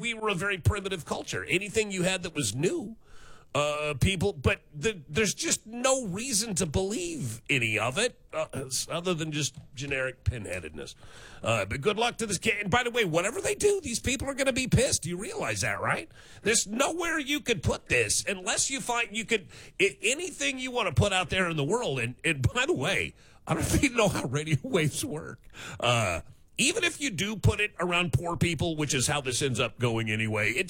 we were a very primitive culture. Anything you had that was new, there's just no reason to believe any of it other than just generic pinheadedness. But good luck to this kid. And by the way, whatever they do, these people are going to be pissed. You realize that, right? There's nowhere you could put this unless you find anything you want to put out there in the world. And by the way, I don't even know how radio waves work. Even if you do put it around poor people, which is how this ends up going anyway, it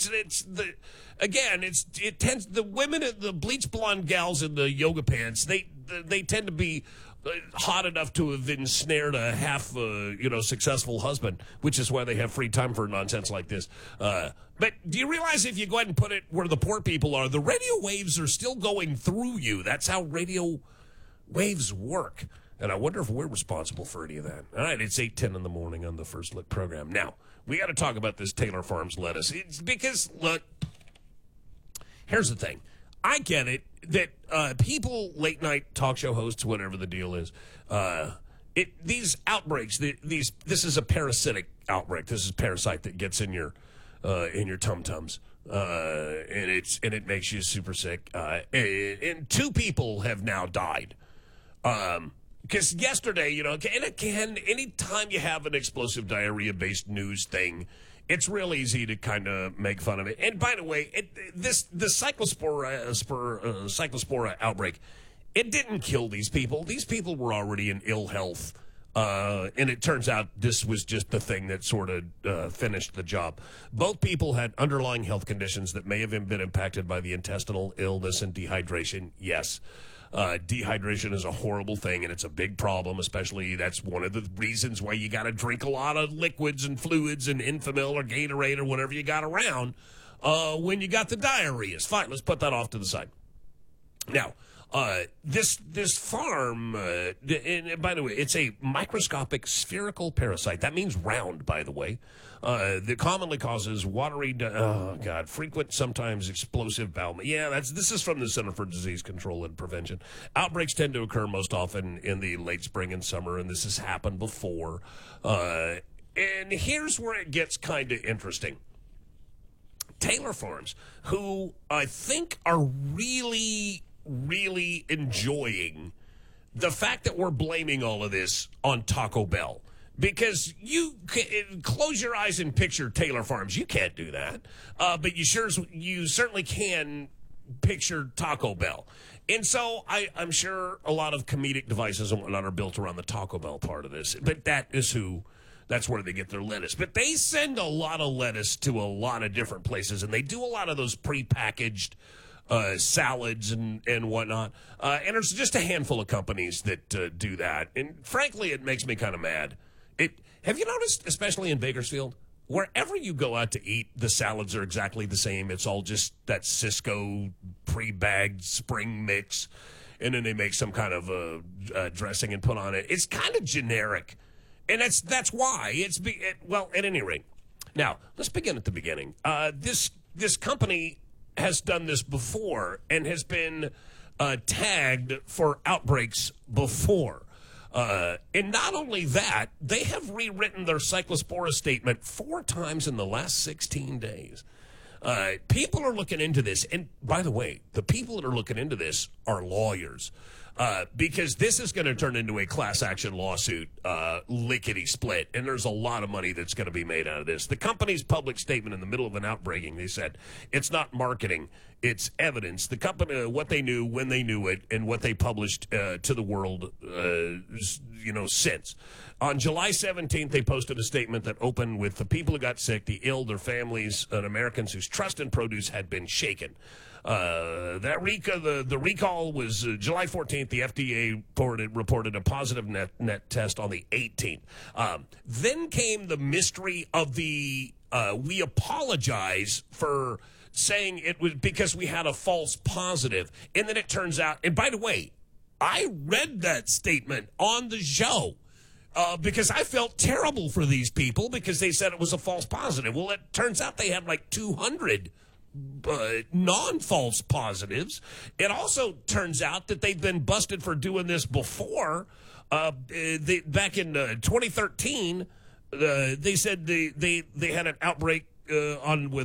tends, the women, the bleach blonde gals in the yoga pants, they tend to be hot enough to have ensnared a half successful husband, which is why they have free time for nonsense like this. But do you realize if you go ahead and put it where the poor people are, the radio waves are still going through you? That's how radio waves work. And I wonder if we're responsible for any of that. All right, it's 8:10 in the morning on the First Look program. Now, we got to talk about this Taylor Farms lettuce. It's because, look, here's the thing. I get it that people, late-night talk show hosts, whatever the deal is, these outbreaks, this is a parasitic outbreak. This is a parasite that gets in your tum-tums. And it makes you super sick. And 2 people have now died. Because yesterday, and again, anytime you have an explosive diarrhea-based news thing, it's real easy to kind of make fun of it. And by the way, the cyclospora outbreak, it didn't kill these people. These people were already in ill health. And it turns out this was just the thing that sort of finished the job. Both people had underlying health conditions that may have been impacted by the intestinal illness and dehydration. Yes. Dehydration is a horrible thing, and it's a big problem, especially that's one of the reasons why you got to drink a lot of liquids and fluids and Enfamil or Gatorade or whatever you got around when you got the diarrhea. Fine, let's put that off to the side. Now, this farm, and by the way, it's a microscopic spherical parasite. That means round, by the way. That commonly causes watery, frequent, sometimes explosive bowel. Yeah, this is from the Center for Disease Control and Prevention. Outbreaks tend to occur most often in the late spring and summer, and this has happened before. And here's where it gets kind of interesting. Taylor Farms, who I think are really enjoying the fact that we're blaming all of this on Taco Bell. Because you close your eyes and picture Taylor Farms. You can't do that. But you certainly can picture Taco Bell. And so I'm sure a lot of comedic devices and whatnot are built around the Taco Bell part of this. But that's where they get their lettuce. But they send a lot of lettuce to a lot of different places, and they do a lot of those prepackaged salads and whatnot. And there's just a handful of companies that do that. And frankly, it makes me kind of mad. Have you noticed, especially in Bakersfield, wherever you go out to eat, the salads are exactly the same. It's all just that Cisco pre-bagged spring mix, and then they make some kind of dressing and put on it. It's kind of generic. And that's why at any rate. Now, let's begin at the beginning. This company has done this before and has been tagged for outbreaks before. And not only that, they have rewritten their Cyclospora statement 4 times in the last 16 days. People are looking into this. And by the way, the people that are looking into this are lawyers. Because this is going to turn into a class action lawsuit, lickety-split, and there's a lot of money that's going to be made out of this. The company's public statement in the middle of an outbreaking, they said, it's not marketing, it's evidence. The company, what they knew, when they knew it, and what they published to the world, since. On July 17th, they posted a statement that opened with the people who got sick, the ill, their families, and Americans whose trust in produce had been shaken. The recall was July 14th. The FDA reported a positive net test on the 18th. Then came the mystery of we apologize for saying it was because we had a false positive. And then it turns out, and by the way, I read that statement on the show. Because I felt terrible for these people because they said it was a false positive. Well, it turns out they had like 200 non-false positives. It also turns out that they've been busted for doing this before. Back in 2013, they said they had an outbreak with